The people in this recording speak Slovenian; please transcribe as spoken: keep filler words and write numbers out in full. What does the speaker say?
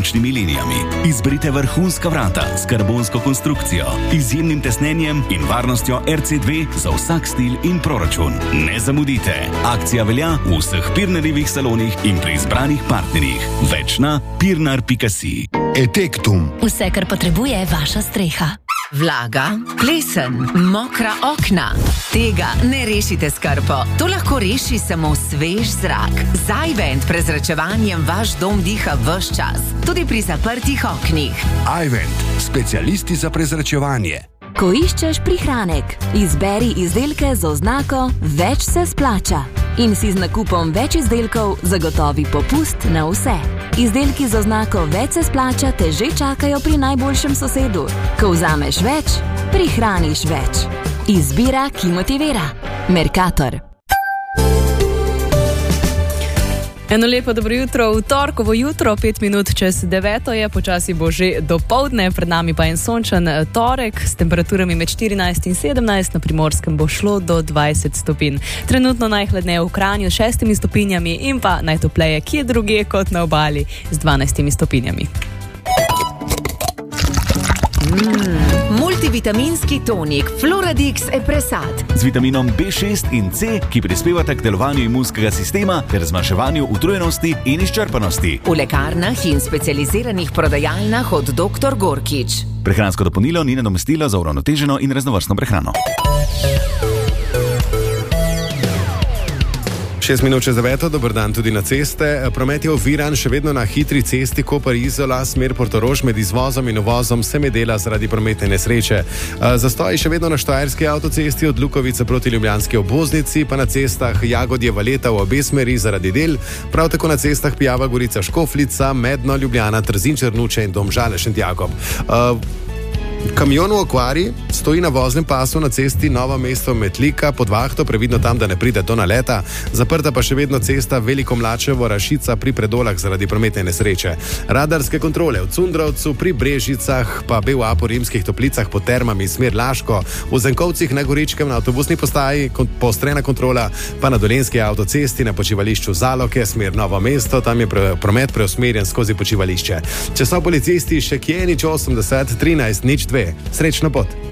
različnimi linijami. Izberite vrhunska vrata s karbonsko konstrukcijo, izjemnim tesnenjem in varnostjo R C dve za vsak stil in proračun. Ne zamudite. Akcija velja v vseh Pirnarjevih salonih in pri izbranih partnerjih. Več na pirnar pika si. Etektum. Vse, kar potrebuje vaša streha. Vlaga, plesen, mokra okna. Tega ne rešite s krpo. To lahko reši samo svež zrak. Z iVent prezračevanjem vaš dom diha ves čas, tudi pri zaprtih oknih. iVent, specialisti za prezračevanje. Ko iščeš prihranek, izberi izdelke z oznako Več se splača in si z nakupom več izdelkov zagotovi popust na vse. Izdelki z oznako Več se splača te že čakajo pri najboljšem sosedu. Ko vzameš več, prihraniš več. Izbira, ki motivira. Mercator. Eno lepo dobro jutro, v torkovo jutro, pet minut čez deveto je, počasi bo že dopoldne, pred nami pa en sončen torek s temperaturami med štirinajst in sedemnajst, na Primorskem bo šlo do dvajset stopinj. Trenutno najhladneje v Kranju s šestimi stopinjami in pa najtopleje kje druge kot na obali z dvanajstimi stopinjami. Mm, multivitaminski tonik Floradix Epresat z vitaminom B šest in C, ki prispevata k delovanju imunskega sistema ter zmanjševanju utrujenosti in izčrpanosti. V lekarnah in specializiranih prodajalnah od doktor Gorkič. Prehransko dopolnilo ni nadomestilo za uravnoteženo in raznovrstno prehrano. Šest minut čez deveto, dober dan tudi na ceste. Promet je oviran še vedno na hitri cesti Koper-Izola, smer Portorož, med izvozom in uvozom se med dela zaradi prometne nesreče. Zastoji še vedno na Štajerski avtocesti od Lukovice proti ljubljanski obvoznici, pa na cestah Jagodje-Valeta v obe smeri zaradi del, prav tako na cestah Pijava-Gorica-Škofljica, Medno, Ljubljana, Trzin-Črnuče in Domžale-Šentjakob. Kamion v okvari stoji na voznem pasu na cesti Novo mesto-Metlika pod vahto, previdno tam, da ne pride do naleta. Zaprta pa še vedno cesta Veliko Mlačevo-Rašica pri Predolah zaradi prometne nesreče. Radarske kontrole v Cundrovcu, pri Brežicah, pa B V A po Rimskih Toplicah pod Termami smer Laško, v Zenkovcih na Goričkem na avtobusni postaji poostrena kontrola, pa na Dolenjski avtocesti na počivališču Zaloke smer Novo mesto, tam je promet preusmerjen skozi počivališče. Če so policisti še kje, nič osemdeset trinajst nič dve. Srečno pot.